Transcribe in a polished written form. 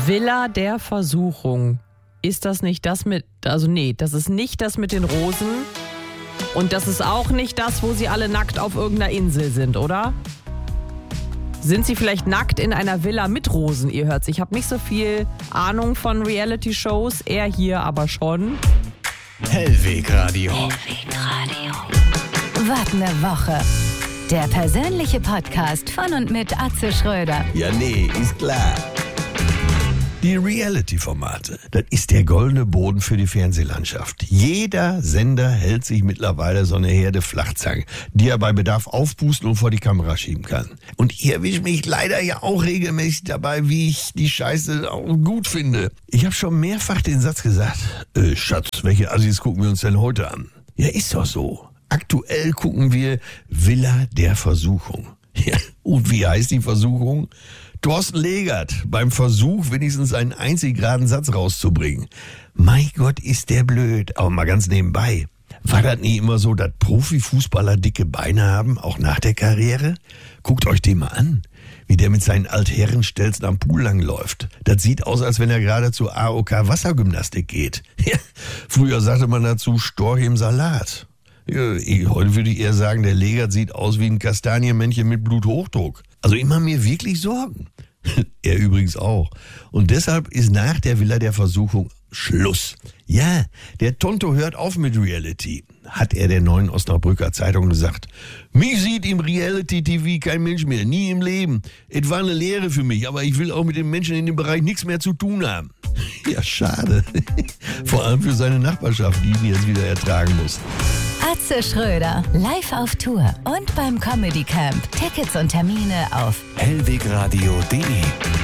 Villa der Versuchung. Ist das nicht das mit... Also nee, das ist nicht das mit den Rosen. Und das ist auch nicht das, wo sie alle nackt auf irgendeiner Insel sind, oder? Sind sie vielleicht nackt in einer Villa mit Rosen? Ihr hört's. Ich habe nicht so viel Ahnung von Reality-Shows. Er hier aber schon. Hellwegradio. Was ne Woche. Der persönliche Podcast von und mit Atze Schröder. Ja, nee, ist klar. Die Reality-Formate, das ist der goldene Boden für die Fernsehlandschaft. Jeder Sender hält sich mittlerweile so eine Herde Flachzangen, die er bei Bedarf aufpusten und vor die Kamera schieben kann. Und ich erwische mich leider ja auch regelmäßig dabei, wie ich die Scheiße auch gut finde. Ich habe schon mehrfach den Satz gesagt, Schatz, welche Assis gucken wir uns denn heute an? Ja, ist doch so. Aktuell gucken wir Villa der Versuchung. Ja, und wie heißt die Versuchung? Thorsten Legert beim Versuch, wenigstens einen einzig geraden Satz rauszubringen. Mein Gott, ist der blöd. Aber mal ganz nebenbei. War das nie immer so, dass Profifußballer dicke Beine haben, auch nach der Karriere? Guckt euch den mal an, wie der mit seinen Altherrenstelzen am Pool langläuft. Das sieht aus, als wenn er gerade zur AOK Wassergymnastik geht. Ja, früher sagte man dazu Storch im Salat. Ja, heute würde ich eher sagen, der Legert sieht aus wie ein Kastanienmännchen mit Bluthochdruck. Also ich mache mir wirklich Sorgen. Er übrigens auch. Und deshalb ist nach der Villa der Versuchung Schluss. Ja, der Tonto hört auf mit Reality, hat er der Neuen Osnabrücker Zeitung gesagt. Mich sieht im Reality-TV kein Mensch mehr, nie im Leben. Es war eine Lehre für mich, aber ich will auch mit den Menschen in dem Bereich nichts mehr zu tun haben. Ja, schade. Vor allem für seine Nachbarschaft, die ihn jetzt wieder ertragen muss. Atze Schröder, live auf Tour und beim Comedy Camp. Tickets und Termine auf hellwegradio.de